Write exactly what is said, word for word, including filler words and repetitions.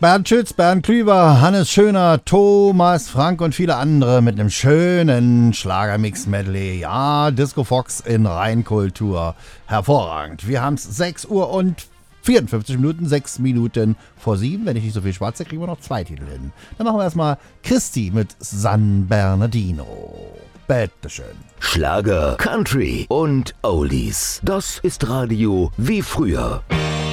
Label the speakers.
Speaker 1: Bernd Schütz, Bernd Klüber, Hannes Schöner, Thomas Frank und viele andere mit einem schönen Schlagermix-Medley. Ja, Disco Fox in Reinkultur. Hervorragend. Wir haben es sechs Uhr und vierundfünfzig Minuten, sechs Minuten vor sieben. Wenn ich nicht so viel schwatze, kriegen wir noch zwei Titel hin. Dann machen wir erstmal Christi mit San Bernardino. Bitteschön.
Speaker 2: Schlager, Country und Oldies. Das ist Radio wie früher.